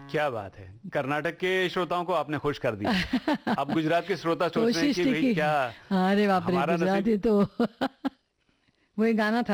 क्या बात है, कर्नाटक के श्रोताओं को आपने खुश कर दिया। अब गुजरात के श्रोता सोच रहे हैं कोशिश कि थी भाई कि क्या अरे बाप रे, हमारा नसीब। गुजराती तो वही गाना था